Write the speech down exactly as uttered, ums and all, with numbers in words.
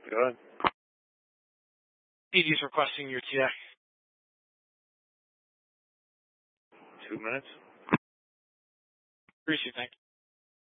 Go ahead. P D's requesting your T A. Two minutes. Appreciate it. Thank you.